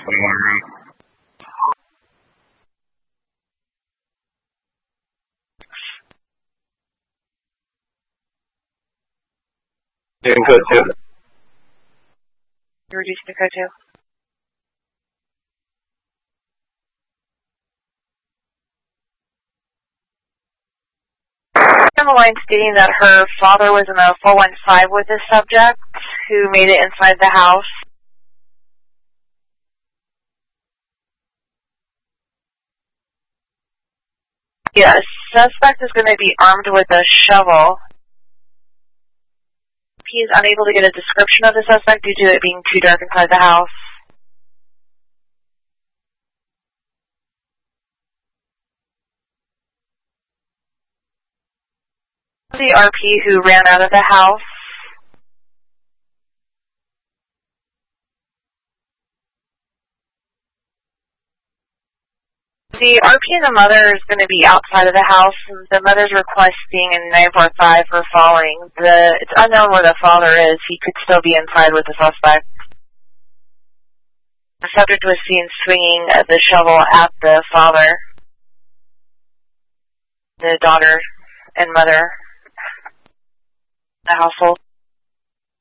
Doing code 2. You're reducing to code 2. On the line stating that her father was in a 415 with this subject who made it inside the house. Yes, suspect is going to be armed with a shovel. He is unable to get a description of the suspect due to it being too dark inside the house. The RP who ran out of the house. The RP and the mother is going to be outside of the house, and the mother's requesting a 945 for following. It's unknown where the father is. He could still be inside with the suspect. The subject was seen swinging the shovel at the father, the daughter, and mother in the household.